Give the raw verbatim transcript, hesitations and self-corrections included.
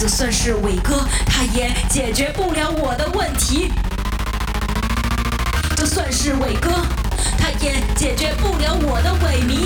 就算是伟哥，他也解决不了我的问题。就算是伟哥，他也解决不了我的萎靡。